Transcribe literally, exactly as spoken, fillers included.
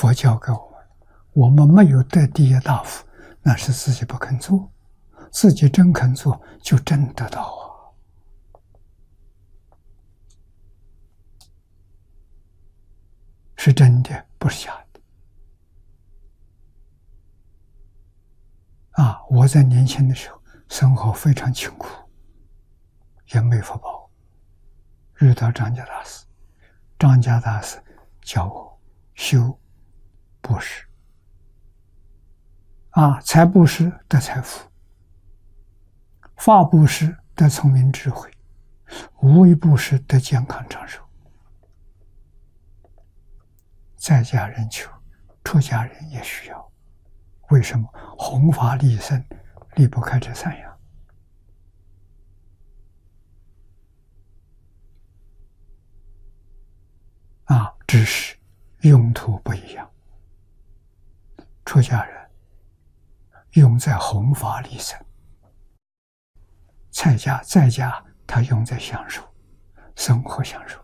佛教给我们，我们没有得第一大福，那是自己不肯做，自己真肯做，就真得到啊！是真的，不是假的。啊！我在年轻的时候，生活非常清苦，也没福报。遇到张家大师，张家大师教我修布施。啊，财布施得财富，法布施得聪明智慧，无为布施得健康长寿。在家人求，出家人也需要。为什么？弘法利生离不开这三样。啊，只是用途不一样。出家人用在弘法利生，在家在家他用在享受生活享受。